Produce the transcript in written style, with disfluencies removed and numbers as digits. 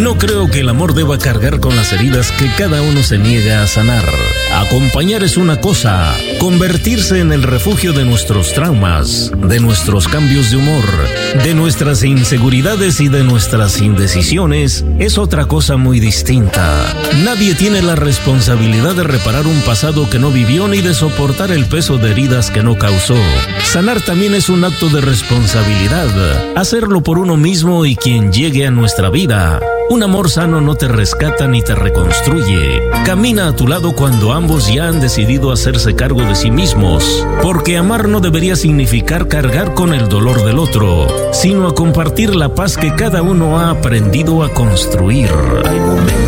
No creo que el amor deba cargar con las heridas que cada uno se niega a sanar. Acompañar es una cosa, convertirse en el refugio de nuestros traumas, de nuestros cambios de humor, de nuestras inseguridades y de nuestras indecisiones es otra cosa muy distinta. Nadie tiene la responsabilidad de reparar un pasado que no vivió ni de soportar el peso de heridas que no causó. Sanar también es un acto de responsabilidad, hacerlo por uno mismo y quien llegue a nuestra vida. Un amor sano no te rescata ni te reconstruye. Camina a tu lado cuando ambos ya han decidido hacerse cargo de sí mismos, porque amar no debería significar cargar con el dolor del otro, sino a compartir la paz que cada uno ha aprendido a construir.